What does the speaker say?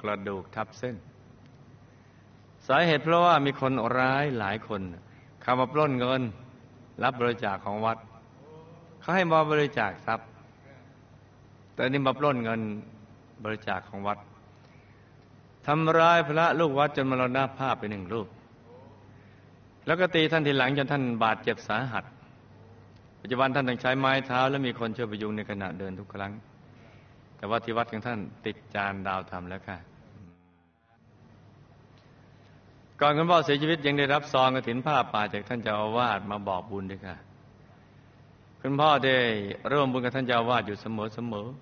กระดูกทับเส้นสาเหตุเพราะว่ามีคนร้ายหลายคนเข้ามาปล้นเงินรับบริจาคของวัดเขาให้มาบริจาคทรัพย์แต่นี่มาปล้นเงินบริจาคของวัดทำร้ายพระลูกวัดจนมรณภาพไป1 รูปแล้วก็ตีท่านทีหลังจนท่านบาดเจ็บสาหัสปัจจุบันท่านต้องใช้ไม้เท้าและมีคนช่วยพยุงในขณะเดินทุกครั้งแต่ว่าที่วัดของท่านติดจานดาวธรรมแล้วค่ะก่อนคุณพ่อเสียชีวิตยังได้รับซองกฐินผ้าป่าจากท่านเจ้าอาวาสมาบอกบุญด้วยค่ะคุณพ่อได้ร่วมบุญกับท่านเจ้าอาวาสอยู่เสมอ